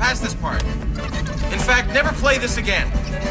has this part. In fact, never play this again.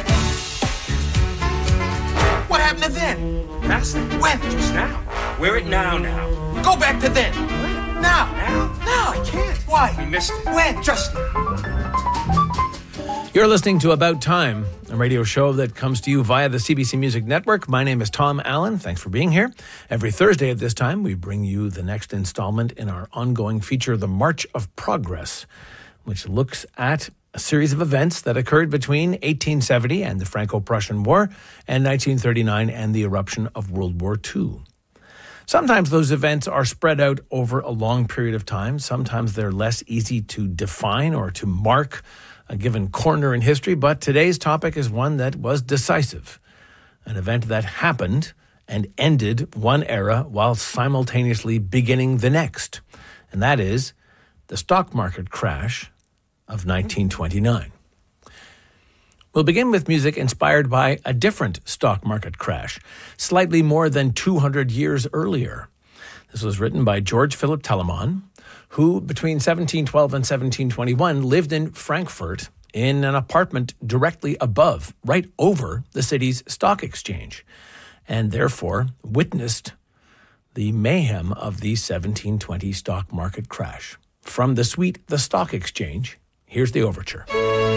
What happened to then? That's it. When? Just now. We're at now. Go back to then. Now. Now? I can't. Why? We missed it. When? Just now. You're listening to About Time, a radio show that comes to you via the CBC Music Network. My name is Tom Allen. Thanks for being here. Every Thursday at this time, we bring you the next installment in our ongoing feature, The March of Progress, which looks at a series of events that occurred between 1870 and the Franco-Prussian War and 1939 and the eruption of World War II. Sometimes those events are spread out over a long period of time. Sometimes they're less easy to define or to mark a given corner in history, but today's topic is one that was decisive, an event that happened and ended one era while simultaneously beginning the next, and that is the stock market crash of 1929. We'll begin with music inspired by a different stock market crash, slightly more than 200 years earlier. This was written by George Philip Telemann, who between 1712 and 1721 lived in Frankfurt in an apartment directly above, right over the city's stock exchange, and therefore witnessed the mayhem of the 1720 stock market crash. From the suite The Stock Exchange, here's the overture.